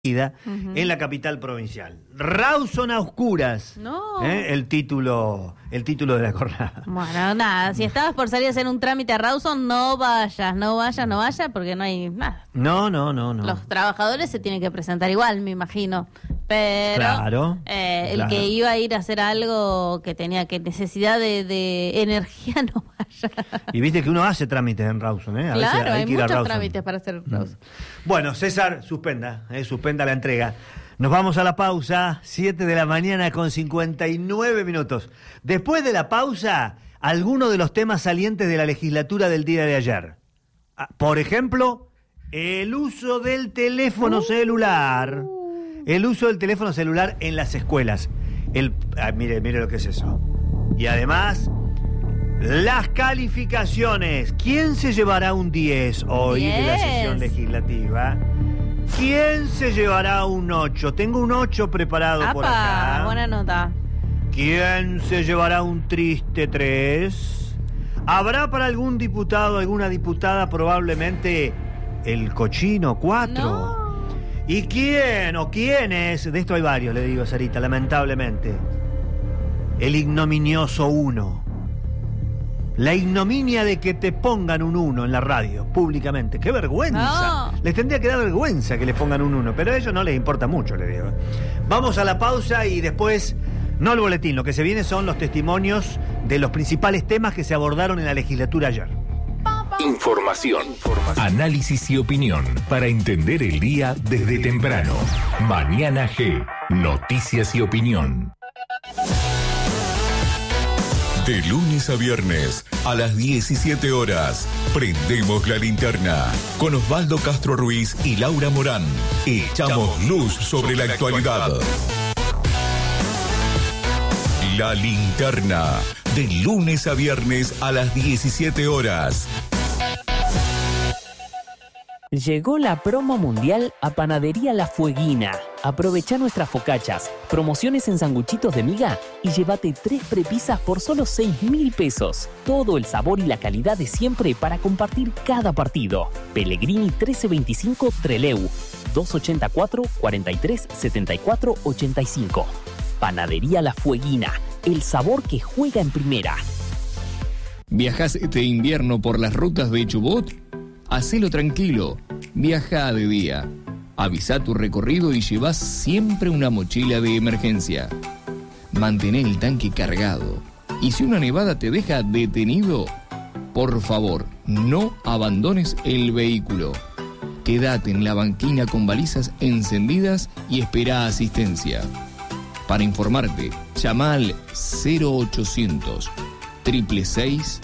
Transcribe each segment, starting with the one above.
en la capital provincial. Rawson a oscuras. No. El título de la jornada. Bueno, nada, si estabas por salir a hacer un trámite a Rawson, no vayas, porque no hay nada. No. Los trabajadores se tienen que presentar igual, me imagino. Pero claro, el que iba a ir a hacer algo que tenía necesidad de energía, no vaya. Y viste que uno hace trámites en Rawson, ¿eh? Claro, hay muchos trámites para hacer Rawson. Bueno, César, suspenda la entrega. Nos vamos a la pausa, 7 de la mañana con 59 minutos. Después de la pausa, algunos de los temas salientes de la legislatura del día de ayer. Por ejemplo, el uso del teléfono celular. El uso del teléfono celular en las escuelas. Mire lo que es eso. Y además, las calificaciones. ¿Quién se llevará un 10 hoy de la sesión legislativa? ¿Quién se llevará un 8? Tengo un 8 preparado por acá. Buena nota. ¿Quién se llevará un triste 3? ¿Habrá para algún diputado, alguna diputada probablemente el cochino 4? No. ¿Y quién o quiénes? De esto hay varios, le digo, Sarita, lamentablemente. El ignominioso 1. La ignominia de que te pongan un 1 en la radio, públicamente. ¡Qué vergüenza! No. Les tendría que dar vergüenza que les pongan un 1, pero a ellos no les importa mucho, le digo. Vamos a la pausa y después, no el boletín, lo que se viene son los testimonios de los principales temas que se abordaron en la legislatura ayer. Información, análisis y opinión para entender el día desde temprano. Mañana G, noticias y opinión. De lunes a viernes, a las 17 horas, prendemos la linterna. Con Osvaldo Castro Ruiz y Laura Morán, echamos luz sobre la actualidad. La linterna, de lunes a viernes a las 17 horas. Llegó la promo mundial a Panadería La Fueguina. Aprovecha nuestras focachas, promociones en sanguchitos de miga y llévate 3 prepisas por solo 6.000 pesos. Todo el sabor y la calidad de siempre para compartir cada partido. Pellegrini 1325 Trelew, 284 43 74 85. Panadería La Fueguina, el sabor que juega en primera. ¿Viajás este invierno por las rutas de Chubut? Hacelo tranquilo, viaja de día. Avisa tu recorrido y llevas siempre una mochila de emergencia. Mantén el tanque cargado. Y si una nevada te deja detenido, por favor, no abandones el vehículo. Quédate en la banquina con balizas encendidas y espera asistencia. Para informarte, llama al 0800 666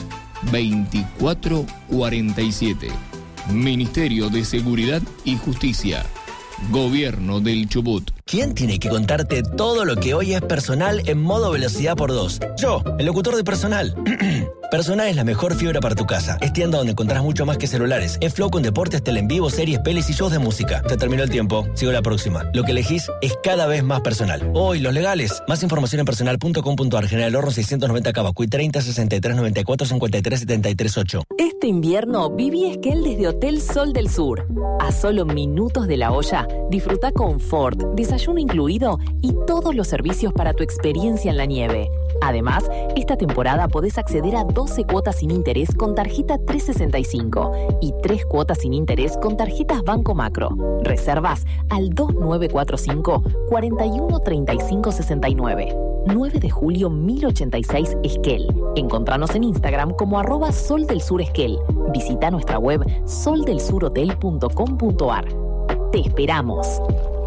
2447. Ministerio de Seguridad y Justicia. Gobierno del Chubut. ¿Quién tiene que contarte todo lo que hoy es Personal en modo velocidad por 2? Yo, el locutor de Personal. Personal es la mejor fibra para tu casa. Es tienda donde encontrás mucho más que celulares. Es Flow con deportes, tele en vivo, series, pelis y shows de música. Se terminó el tiempo. Sigo la próxima. Lo que elegís es cada vez más Personal. Hoy, los legales. Más información en personal.com.ar. General Horno 690 Cavacuy 30 63 94 53 73 8. Este invierno viví Esquel desde Hotel Sol del Sur. A solo minutos de La Olla, disfruta confort, desayuno incluido y todos los servicios para tu experiencia en la nieve. Además, esta temporada podés acceder a 12 cuotas sin interés con tarjeta 365 y 3 cuotas sin interés con tarjetas Banco Macro. Reservas al 2945 41 35 69. 9 de julio 1086 Esquel. Encontranos en Instagram como @soldelsuresquel. Visita nuestra web soldelsurhotel.com.ar. Te esperamos.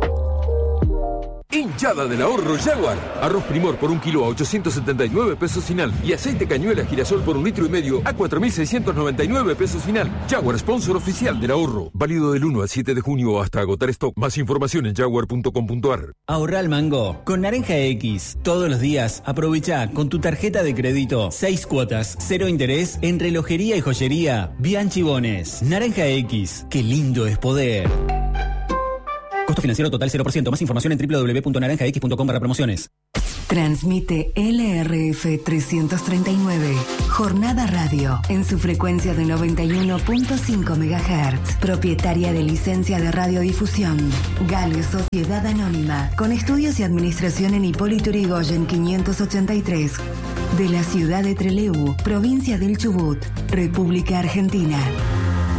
Hinchada del ahorro Jaguar. Arroz Primor por 1 kilo a 879 pesos final. Y aceite cañuela girasol por 1,5 litros a 4.699 pesos final. Jaguar, sponsor oficial del ahorro. Válido del 1 al 7 de junio hasta agotar stock. Más información en jaguar.com.ar. Ahorra al mango con Naranja X. Todos los días aprovecha con tu tarjeta de crédito 6 cuotas, 0 interés en relojería y joyería. Bianchi Bones. Naranja X. Qué lindo es poder. Costo financiero total 0%. Más información en www.naranjax.com/promociones. Transmite LRF 339, Jornada Radio, en su frecuencia de 91.5 MHz, propietaria de licencia de radiodifusión. Gale Sociedad Anónima, con estudios y administración en Hipólito Yrigoyen 583, de la ciudad de Trelew, provincia del Chubut, República Argentina.